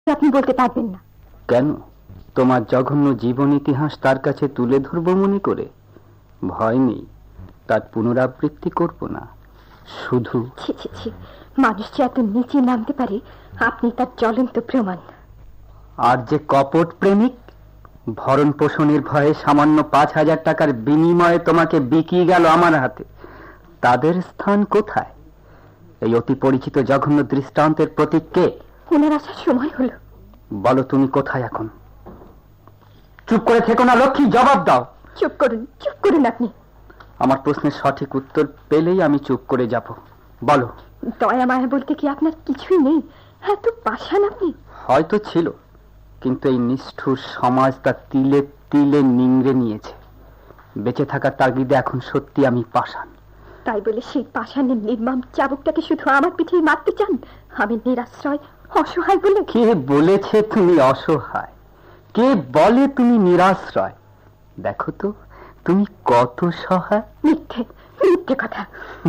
আপনি বলতে পারবেন না। কেন? তোমার জঘন্য জীবন ইতিহাস তার কাছে তুলে ধরবো মনে করে? ভয় নেই, তার পুনরাবৃত্তি করব না। শুধু ছি ছি ছি, মানুষ যে এত নিচে নামতে পারে আপনি তার জ্বলন্ত প্রমাণ। আর যে কপট প্রেমিক, ভরণ পোষণের ভয়ে সামান্য 5,000 টাকার বিনিময়ে তোমাকে বিকিয়ে গেল আমার হাতে, তাদের স্থান কোথায়? এই অতি পরিচিত জঘন্য দৃষ্টান্তের প্রতীক কে? ওনার আসার সময় হলো। বলো তুমি কোথায় এখন? চুপ করে থেকো না লক্ষ্মী, জবাব দাও। চুপ করুন, চুপ করুন আপনি। আমার প্রশ্নের সঠিক উত্তর পেলেই আমি চুপ করে যাব। বলো। দয়া মায়া বলতে কি আপনার কিছুই নেই? এত পাষাণ আপনি। হয়তো ছিল, কিন্তু এই নিষ্ঠুর সমাজ তা তিলে তিলে নিংড়ে নিয়েছে। বেঁচে থাকার তাগিদে এখন সত্যি আমি পাষাণ। তাই বলে সেই পাষাণের নির্মম চাবুকটাকে শুধু আমার পিঠে মারতে চান? আমি নিরাশ্রয় অসহায় বলে? কে বলেছে তুমি অসহায়? কে বলে তুমি নিরাশ্রয়? দেখো তো তুমি কত সহায়। মিথ্যে, মিথ্যে কথা।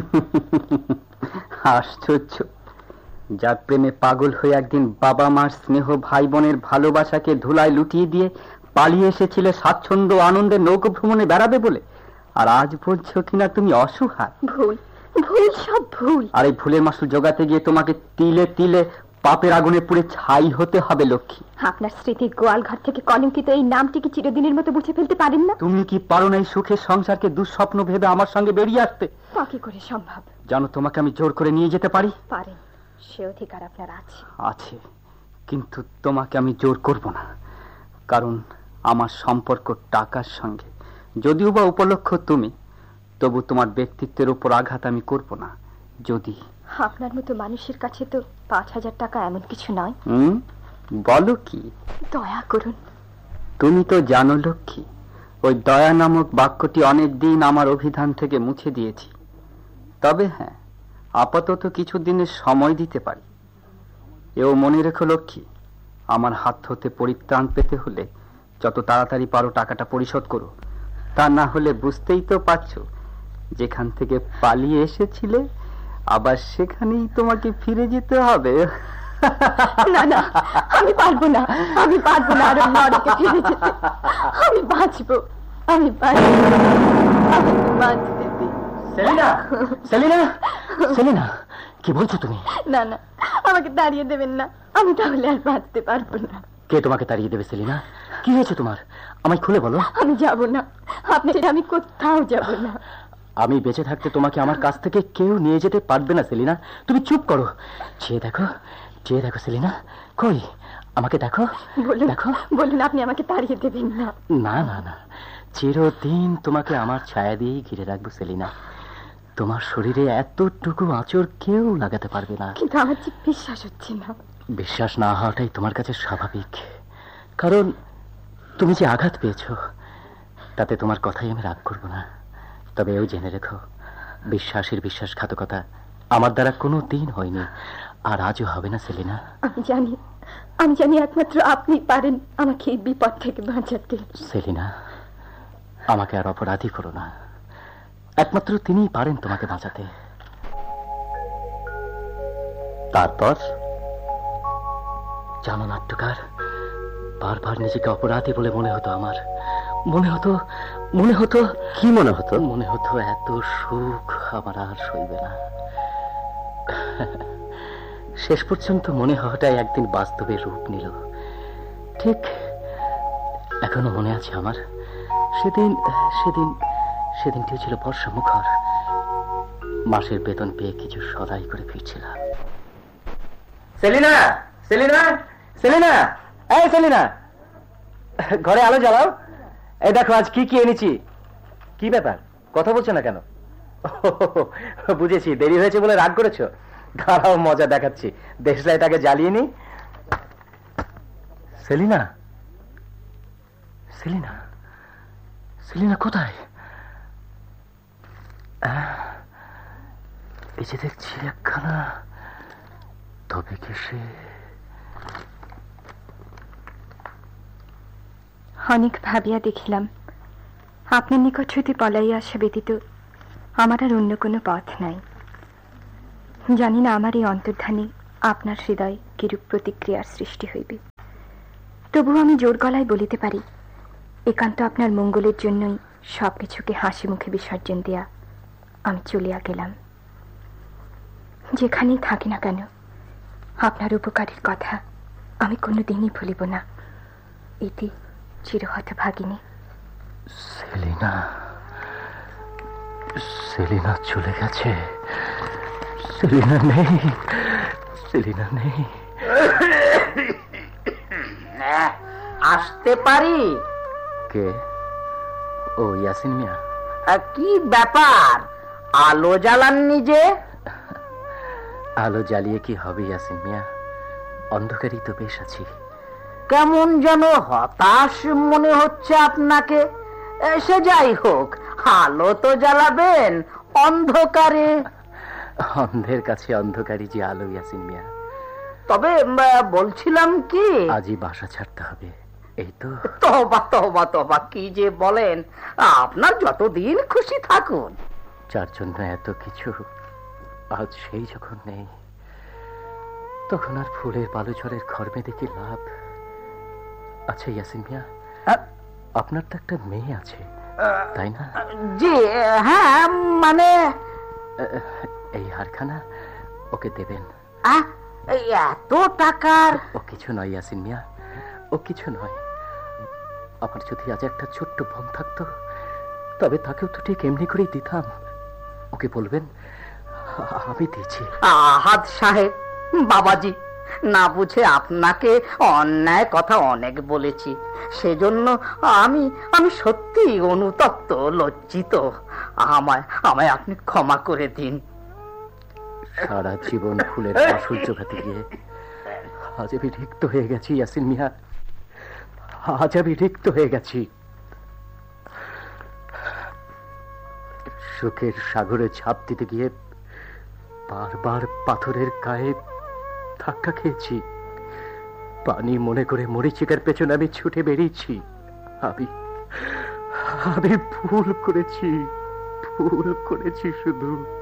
আশ্চর্য, যার প্রেমে পাগল হয়ে একদিন বাবা মার স্নেহ, ভাই বোনের ভালোবাসাকে ধুলায় লুটিয়ে দিয়ে পালিয়ে এসেছিলে স্বাচ্ছন্দ্য আনন্দে নৌকো ভ্রমণে বেড়াবে বলে, আর আজ বলছো কিনা তুমি অসহায়। ভুল, ভুল, সব ভুল। আর এই ভুলের মাসুল জোগাতে গিয়ে তোমাকে তিলে তিলে পাপের আগুনে পুড়ে ছাই হতে হবে লক্ষ্মী। আপনার স্মৃতির গোয়াল ঘর থেকে কলঙ্কিত এই নামটিকে চিরদিনের মতো মুছে ফেলতে পারেন না? তুমি কি পারো না এই সুখের সংসারকে দুঃস্বপ্ন ভেবে আমার সঙ্গে বেরিয়ে আসতে? তা কি করে সম্ভব? জানো তোমাকে আমি জোর করে নিয়ে যেতে পারি। পারেন, সে অধিকার আপনার আছে। আছে, কিন্তু তোমাকে আমি জোর করব না, কারণ আমার সম্পর্ক টাকার সঙ্গে। যদিও বা উপলক্ষ তুমি, তবু তোমার ব্যক্তিত্বের উপর আঘাত আমি করব না। যদি আপনার মতো মানুষের কাছে তো 5,000 টাকা এমন কিছু নয়। বলো কি? দয়া করুন। তুমি তো জানো লক্ষ্মী, ওই দয়া নামক বাক্যটি অনেক দিন আমার অভিধান থেকে মুছে দিয়েছি। তবে হ্যাঁ, আপাতত কিছু দিনের সময় দিতে পারি। এও মনে রেখো লক্ষ্মী, আমার হাত হতে পরিত্রাণ পেতে হলে যত তাড়াতাড়ি পারো টাকাটা পরিশোধ করো। তা না হলে বুঝতেই তো পারছো, যেখান থেকে পালিয়ে এসেছিলে আবার সেখানেই তোমাকে ফিরে যেতে হবে। না না, আমি পারবো না, আমি পারবো না আরো নরকে ফিরে যেতে। আমি বাঁচবো, আমি বাঁচবো, আমি বাঁচতে দিই। সেলিনা, সেলিনা, সেলিনা, কি বলছো তুমি? না না, আমাকে তাড়িয়ে দেবেন না, আমি তাহলে আর বাঁচতে পারবো না। কে তোমাকে তাড়িয়ে দেবে সেলিনা? কি হয়েছে তোমার? আমায় খুলে বলো। আমি যাব না, আপনার আমি কোথাও যাব না। আমি বেঁচে থাকতে তোমাকে আমার কাছ থেকে কেউ নিয়ে যেতে পারবে না সেলিনা। তুমি চুপ করো। চেয়ে দেখো, চেয়ে দেখো সেলিনা, কই আমাকে দেখো। বলুন, দেখো, বলুন আপনি আমাকে তাড়িয়ে দেবেন না। না না না, চিরদিন তোমাকে আমার ছায়া দিয়েই ঘিরে রাখবো সেলিনা। তোমার শরীরে এতটুকু আঁচড় কেউ লাগাতে পারবে না। কিন্তু আমার যে বিশ্বাস হচ্ছে না। বিশ্বাস না হওয়াটাই তোমার কাছে স্বাভাবিক, কারণ তুমি যে আঘাত পেয়েছো তাতে তোমার কথাই আমি রাগ করবো না। তবে এও জেনে রেখো, বিশ্বাসের বিশ্বাসঘাতকতা আমার দ্বারা কোনো দিন হয়নি, আর আজও হবে না সেলিনা। আমি জানি, আমি জানি একমাত্র আপনি পারেন আমাকে এই বিপদ থেকে বাঁচাতে। সেলিনা, আমাকে আর অপরাধী করো না। একমাত্র তিনিই পারেন তোমাকে বাঁচাতে। তারপর জানো নাট্যকার, বারবার নিজেকে অপরাধী বলে মনে হতো আমার। মনে হতো, মনে হতো। কি মনে হতো? মনে হতো এত সুখ আমার আর সইবে না। শেষ পর্যন্ত মনে হওয়াটাই একদিন বাস্তবে রূপ নিল। ঠিক এখনো মনে আছে আমার সেদিন, সেদিন সেদিনটিও ছিল বর্ষা মুখর। মাসের বেতন পেয়ে কিছু সদাই করে ফিরছিলাম। সেলিনা, সেলিনা, সেলিনা, এই সেলিনা, ঘরে আলো জ্বালাও। এই দেখো আজ কি কি এনেছি। কি ব্যাপার, কথা বলছো না কেন? বুঝেছি, দেরি হয়েছে বলে রাগ করেছো। দাঁড়াও, মজা দেখাচ্ছি। দেশলাইটাকে জ্বালিয়ে নি। সেলিনা, সেলিনা, সেলিনা কোথায়? এই যে দেখছি একখানা, তবে কি সে? অনেক ভাবিয়া দেখিলাম আপনার নিকট হইতে পলাইয়া আসা ব্যতীত আমার আর অন্য কোনো পথ নাই। জানি না আমার এই অন্তর্ধানে আপনার হৃদয় কিরূপ প্রতিক্রিয়ার সৃষ্টি হইবে। তবু আমি জোর গলায় বলিতে পারি, একান্ত আপনার মঙ্গলের জন্যই সবকিছুকে হাসি মুখে বিসর্জন দেয়া আমি চলিয়া গেলাম। যেখানেই থাকি না কেন, আপনার উপকারের কথা আমি কোনোদিনই ভুলিব না। এটি চিরহতভাগিনী। সেলিনা, সেলিনা চলে গেছে। সেলিনা নেই, সেলিনা নেই। আসতে পারি? কে? ও ইয়াসিন মিয়া। কি ব্যাপার, আলো জ্বালাননি যে? আলো জ্বালিয়ে কি হবে ইয়াসিন মিয়া, অন্ধকারই তো বেশ আছি। কেমন যেন হতাশ মনে হচ্ছে আপনাকে। সে যাই হোক, আলো তো জ্বালাবেন অন্ধকারে। অন্ধের কাছে অন্ধকারই যে আলো ইয়াসিন মিয়া। তবে বলছিলাম কি, আজই বাসা ছাড়তে হবে। এই তো। তবা তবা তবা, কি যে বলেন। আপনার যতদিন খুশি থাকুন। যার জন্য এত কিছু, আজ সেই যখন নেই, তখন আর ফুলের বালুচরের ঘর বেঁধে কি লাভ? আচ্ছা ইয়াসিন মিয়া, আপনার তো একটা মেয়ে আছে, তাই না? জি হ্যাঁ, মানে এই হারখানা ওকে দেবেন। এত টাকার? ও কিছু নয় ইয়াসিন মিয়া, ও কিছু নয়। আমার যদি আজ একটা ছোট্ট বোন থাকতো, তবে তাকেও তো ঠিক এমনি করেই দিতাম। ওকে বলবেন আমি দিয়েছি। আহাদ সাহেব, বাবাজি, না বুঝে আপনাকে অন্যায় কথা অনেক বলেছি। সেজন্য আমি আমি সত্যি অনুতপ্ত, লজ্জিত। আমায় আপনি ক্ষমা করে দিন। সারা জীবন ফুলের ফসল জোগাতে গিয়ে আজ আমি রিক্ত হয়ে গেছি ইয়াসিন মিয়া, আজ আমি রিক্ত হয়ে গেছি। সুখের সাগরে ঝাঁপ দিতে গিয়ে বারবার পাথরের গায়ে ধাক্কা খেয়েছি। পানি মনে করে মরিচিকার পেছনে আমি ছুটে বেরিয়েছি। আমি ভুল করেছি, ভুল করেছি শুধু।